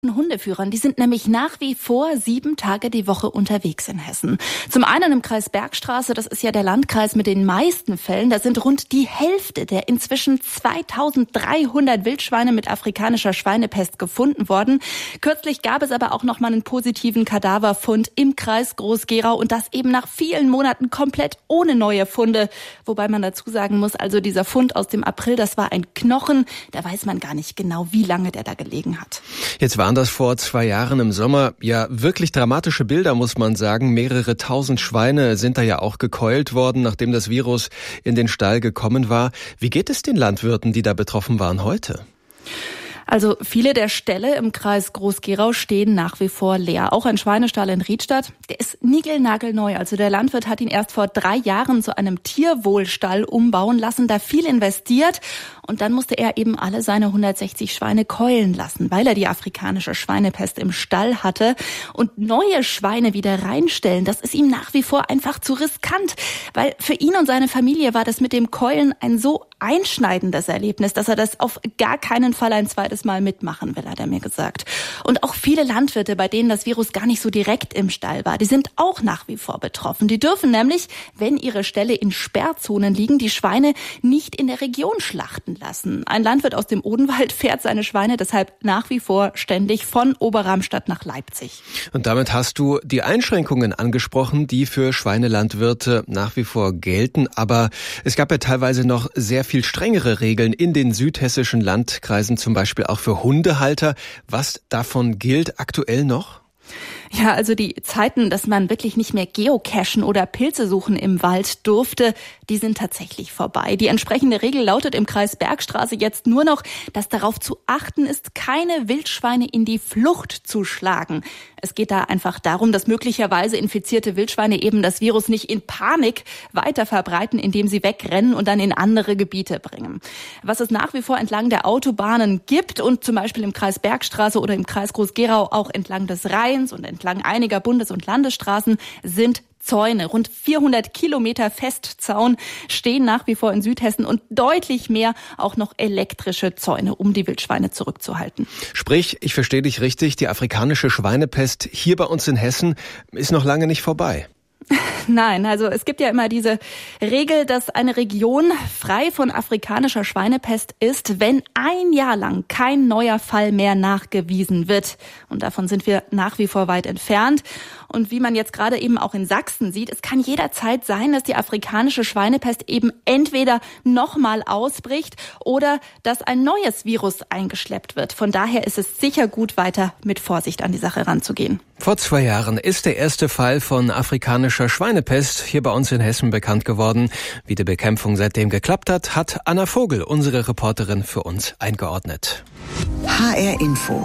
Hundeführern, die sind nämlich nach wie vor 7 Tage die Woche unterwegs in Hessen. Zum einen im Kreis Bergstraße, das ist ja der Landkreis mit den meisten Fällen, da sind rund die Hälfte der inzwischen 2300 Wildschweine mit afrikanischer Schweinepest gefunden worden. Kürzlich gab es aber auch noch mal einen positiven Kadaverfund im Kreis Groß-Gerau und das eben nach vielen Monaten komplett ohne neue Funde. Wobei man dazu sagen muss, also dieser Fund aus dem April, das war ein Knochen, da weiß man gar nicht genau, wie lange der da gelegen hat. Jetzt waren das vor 2 Jahren im Sommer ja wirklich dramatische Bilder, muss man sagen. Mehrere tausend Schweine sind da ja auch gekeult worden, nachdem das Virus in den Stall gekommen war. Wie geht es den Landwirten, die da betroffen waren, heute? Also viele der Ställe im Kreis Groß-Gerau stehen nach wie vor leer. Auch ein Schweinestall in Riedstadt, der ist niegelnagelneu. Also der Landwirt hat ihn erst vor 3 Jahren zu einem Tierwohlstall umbauen lassen, da viel investiert. Und dann musste er eben alle seine 160 Schweine keulen lassen, weil er die afrikanische Schweinepest im Stall hatte. Und neue Schweine wieder reinstellen, das ist ihm nach wie vor einfach zu riskant. Weil für ihn und seine Familie war das mit dem Keulen ein so einschneidendes Erlebnis, dass er das auf gar keinen Fall ein zweites Mal mitmachen will, hat er mir gesagt. Und auch viele Landwirte, bei denen das Virus gar nicht so direkt im Stall war, die sind auch nach wie vor betroffen. Die dürfen nämlich, wenn ihre Ställe in Sperrzonen liegen, die Schweine nicht in der Region schlachten lassen. Ein Landwirt aus dem Odenwald fährt seine Schweine deshalb nach wie vor ständig von Oberramstadt nach Leipzig. Und damit hast du die Einschränkungen angesprochen, die für Schweinelandwirte nach wie vor gelten. Aber es gab ja teilweise noch sehr viel strengere Regeln in den südhessischen Landkreisen, zum Beispiel auch für Hundehalter. Was davon gilt aktuell noch? Ja, also die Zeiten, dass man wirklich nicht mehr geocachen oder Pilze suchen im Wald durfte, die sind tatsächlich vorbei. Die entsprechende Regel lautet im Kreis Bergstraße jetzt nur noch, dass darauf zu achten ist, keine Wildschweine in die Flucht zu schlagen. Es geht da einfach darum, dass möglicherweise infizierte Wildschweine eben das Virus nicht in Panik weiter verbreiten, indem sie wegrennen und dann in andere Gebiete bringen. Was es nach wie vor entlang der Autobahnen gibt und zum Beispiel im Kreis Bergstraße oder im Kreis Groß-Gerau auch entlang des Rheins und entlang einiger Bundes- und Landesstraßen sind Zäune. Rund 400 Kilometer Festzaun stehen nach wie vor in Südhessen und deutlich mehr auch noch elektrische Zäune, um die Wildschweine zurückzuhalten. Sprich, ich verstehe dich richtig, die afrikanische Schweinepest hier bei uns in Hessen ist noch lange nicht vorbei. Nein, also es gibt ja immer diese Regel, dass eine Region frei von afrikanischer Schweinepest ist, wenn 1 Jahr lang kein neuer Fall mehr nachgewiesen wird. Und davon sind wir nach wie vor weit entfernt. Und wie man jetzt gerade eben auch in Sachsen sieht, es kann jederzeit sein, dass die afrikanische Schweinepest eben entweder nochmal ausbricht oder dass ein neues Virus eingeschleppt wird. Von daher ist es sicher gut, weiter mit Vorsicht an die Sache ranzugehen. Vor 2 Jahren ist der erste Fall von afrikanischer Schweinepest hier bei uns in Hessen bekannt geworden. Wie die Bekämpfung seitdem geklappt hat Anna Vogel, unsere Reporterin, für uns eingeordnet. HR Info.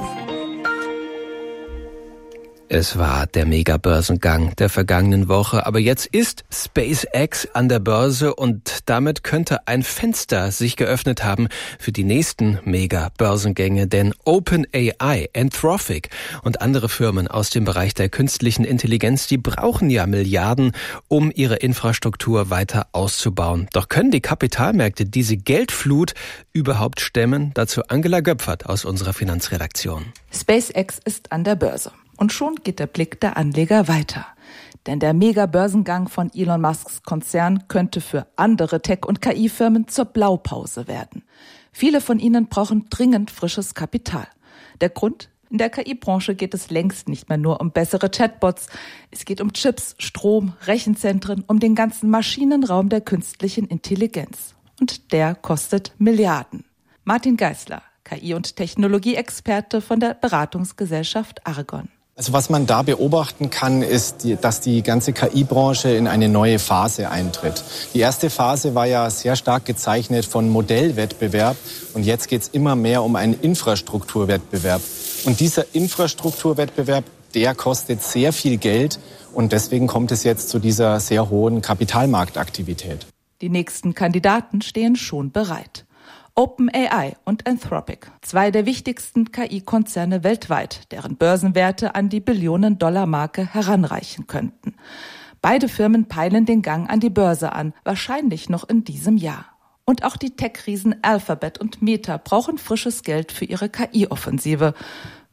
Es war der Mega-Börsengang der vergangenen Woche, aber jetzt ist SpaceX an der Börse und damit könnte ein Fenster sich geöffnet haben für die nächsten Mega-Börsengänge, denn OpenAI, Anthropic und andere Firmen aus dem Bereich der künstlichen Intelligenz, die brauchen ja Milliarden, um ihre Infrastruktur weiter auszubauen. Doch können die Kapitalmärkte diese Geldflut überhaupt stemmen? Dazu Angela Göpfert aus unserer Finanzredaktion. SpaceX ist an der Börse. Und schon geht der Blick der Anleger weiter. Denn der Mega-Börsengang von Elon Musks Konzern könnte für andere Tech- und KI-Firmen zur Blaupause werden. Viele von ihnen brauchen dringend frisches Kapital. Der Grund? In der KI-Branche geht es längst nicht mehr nur um bessere Chatbots. Es geht um Chips, Strom, Rechenzentren, um den ganzen Maschinenraum der künstlichen Intelligenz. Und der kostet Milliarden. Martin Geisler, KI- und Technologieexperte von der Beratungsgesellschaft Argon. Also was man da beobachten kann, ist, dass die ganze KI-Branche in eine neue Phase eintritt. Die erste Phase war ja sehr stark gezeichnet von Modellwettbewerb und jetzt geht es immer mehr um einen Infrastrukturwettbewerb. Und dieser Infrastrukturwettbewerb, der kostet sehr viel Geld und deswegen kommt es jetzt zu dieser sehr hohen Kapitalmarktaktivität. Die nächsten Kandidaten stehen schon bereit. OpenAI und Anthropic, 2 der wichtigsten KI-Konzerne weltweit, deren Börsenwerte an die Billionen-Dollar-Marke heranreichen könnten. Beide Firmen peilen den Gang an die Börse an, wahrscheinlich noch in diesem Jahr. Und auch die Tech-Riesen Alphabet und Meta brauchen frisches Geld für ihre KI-Offensive.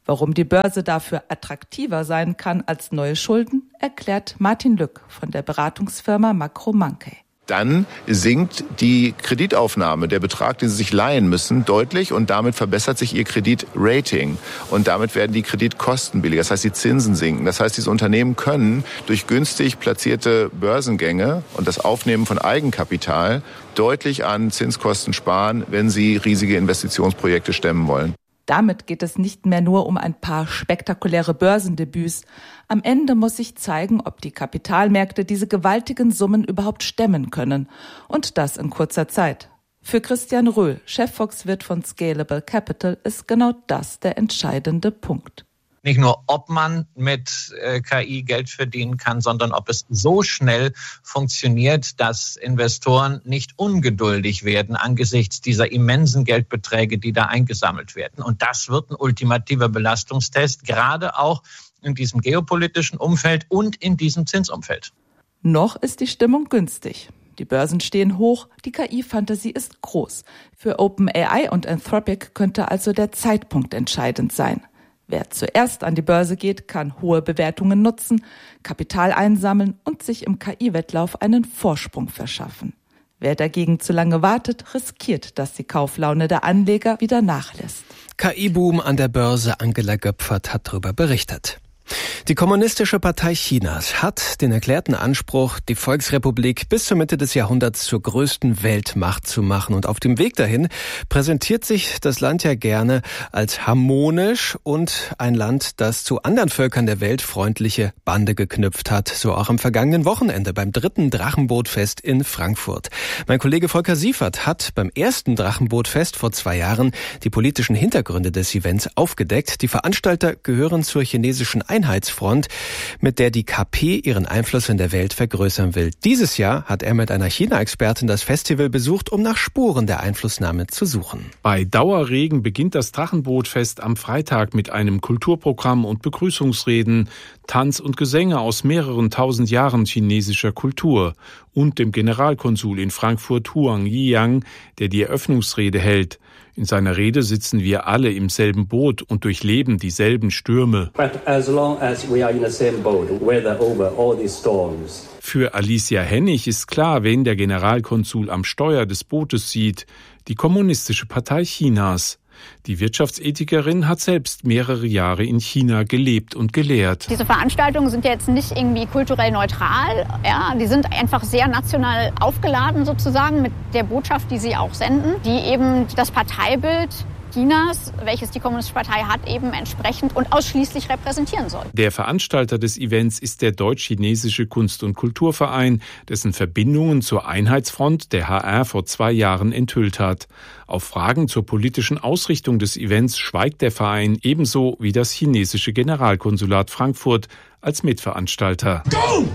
Warum die Börse dafür attraktiver sein kann als neue Schulden, erklärt Martin Lück von der Beratungsfirma Macro Monkey. Dann sinkt die Kreditaufnahme, der Betrag, den Sie sich leihen müssen, deutlich und damit verbessert sich Ihr Kreditrating und damit werden die Kreditkosten billiger. Das heißt, die Zinsen sinken. Das heißt, diese Unternehmen können durch günstig platzierte Börsengänge und das Aufnehmen von Eigenkapital deutlich an Zinskosten sparen, wenn sie riesige Investitionsprojekte stemmen wollen. Damit geht es nicht mehr nur um ein paar spektakuläre Börsendebüts. Am Ende muss sich zeigen, ob die Kapitalmärkte diese gewaltigen Summen überhaupt stemmen können. Und das in kurzer Zeit. Für Christian Röhl, Chefvolkswirt von Scalable Capital, ist genau das der entscheidende Punkt. Nicht nur, ob man mit KI Geld verdienen kann, sondern ob es so schnell funktioniert, dass Investoren nicht ungeduldig werden angesichts dieser immensen Geldbeträge, die da eingesammelt werden. Und das wird ein ultimativer Belastungstest, gerade auch in diesem geopolitischen Umfeld und in diesem Zinsumfeld. Noch ist die Stimmung günstig. Die Börsen stehen hoch, die KI-Fantasie ist groß. Für OpenAI und Anthropic könnte also der Zeitpunkt entscheidend sein. Wer zuerst an die Börse geht, kann hohe Bewertungen nutzen, Kapital einsammeln und sich im KI-Wettlauf einen Vorsprung verschaffen. Wer dagegen zu lange wartet, riskiert, dass die Kauflaune der Anleger wieder nachlässt. KI-Boom an der Börse, Angela Göpfert hat darüber berichtet. Die Kommunistische Partei Chinas hat den erklärten Anspruch, die Volksrepublik bis zur Mitte des Jahrhunderts zur größten Weltmacht zu machen. Und auf dem Weg dahin präsentiert sich das Land ja gerne als harmonisch und ein Land, das zu anderen Völkern der Welt freundliche Bande geknüpft hat. So auch am vergangenen Wochenende beim 3. Drachenbootfest in Frankfurt. Mein Kollege Volker Siefert hat beim ersten Drachenbootfest vor 2 Jahren die politischen Hintergründe des Events aufgedeckt. Die Veranstalter gehören zur chinesischen Einheitsfront, mit der die KP ihren Einfluss in der Welt vergrößern will. Dieses Jahr hat er mit einer China-Expertin das Festival besucht, um nach Spuren der Einflussnahme zu suchen. Bei Dauerregen beginnt das Drachenbootfest am Freitag mit einem Kulturprogramm und Begrüßungsreden, Tanz und Gesänge aus mehreren tausend Jahren chinesischer Kultur und dem Generalkonsul in Frankfurt Huang Yiyang, der die Eröffnungsrede hält. In seiner Rede sitzen wir alle im selben Boot und durchleben dieselben Stürme. Für Alicia Hennig ist klar, wen der Generalkonsul am Steuer des Bootes sieht: die Kommunistische Partei Chinas. Die Wirtschaftsethikerin hat selbst mehrere Jahre in China gelebt und gelehrt. Diese Veranstaltungen sind jetzt nicht irgendwie kulturell neutral. Ja, die sind einfach sehr national aufgeladen sozusagen mit der Botschaft, die sie auch senden, die eben das Parteibild Chinas, welches die Kommunistische Partei hat, eben entsprechend und ausschließlich repräsentieren soll. Der Veranstalter des Events ist der Deutsch-Chinesische Kunst- und Kulturverein, dessen Verbindungen zur Einheitsfront der HR vor 2 Jahren enthüllt hat. Auf Fragen zur politischen Ausrichtung des Events schweigt der Verein, ebenso wie das chinesische Generalkonsulat Frankfurt als Mitveranstalter. Go!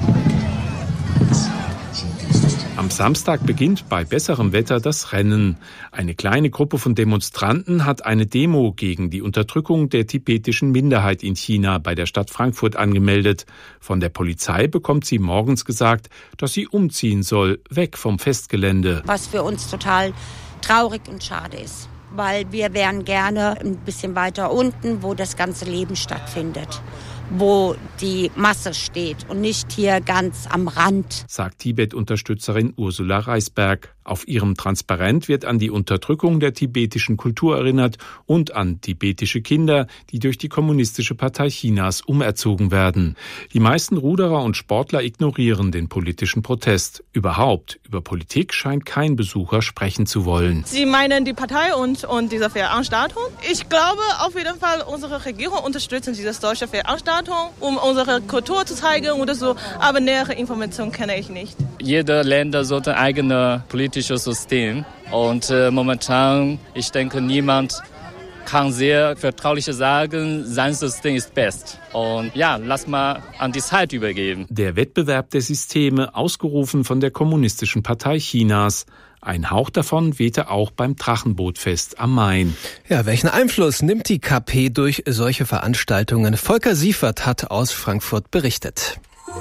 Am Samstag beginnt bei besserem Wetter das Rennen. Eine kleine Gruppe von Demonstranten hat eine Demo gegen die Unterdrückung der tibetischen Minderheit in China bei der Stadt Frankfurt angemeldet. Von der Polizei bekommt sie morgens gesagt, dass sie umziehen soll, weg vom Festgelände. Was für uns total traurig und schade ist, weil wir wären gerne ein bisschen weiter unten, wo das ganze Leben stattfindet, wo die Masse steht und nicht hier ganz am Rand, sagt Tibet-Unterstützerin Ursula Reisberg. Auf ihrem Transparent wird an die Unterdrückung der tibetischen Kultur erinnert und an tibetische Kinder, die durch die Kommunistische Partei Chinas umerzogen werden. Die meisten Ruderer und Sportler ignorieren den politischen Protest. Überhaupt, über Politik scheint kein Besucher sprechen zu wollen. Sie meinen die Partei und diese Veranstaltung? Ich glaube auf jeden Fall, unsere Regierung unterstützt diese solche Veranstaltung, um unsere Kultur zu zeigen oder so. Aber nähere Informationen kenne ich nicht. Jeder Länder sollte ein eigenes politisches System. Und momentan, ich denke, niemand kann sehr vertraulich sagen, sein System ist best. Und ja, lass mal an die Zeit übergeben. Der Wettbewerb der Systeme, ausgerufen von der Kommunistischen Partei Chinas. Ein Hauch davon wehte auch beim Drachenbootfest am Main. Ja, welchen Einfluss nimmt die KP durch solche Veranstaltungen? Volker Siefert hat aus Frankfurt berichtet.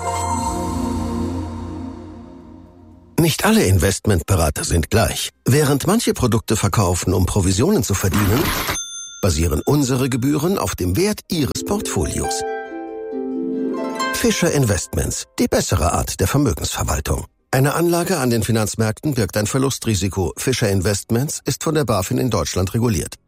Nicht alle Investmentberater sind gleich. Während manche Produkte verkaufen, um Provisionen zu verdienen, basieren unsere Gebühren auf dem Wert Ihres Portfolios. Fischer Investments, die bessere Art der Vermögensverwaltung. Eine Anlage an den Finanzmärkten birgt ein Verlustrisiko. Fischer Investments ist von der BaFin in Deutschland reguliert.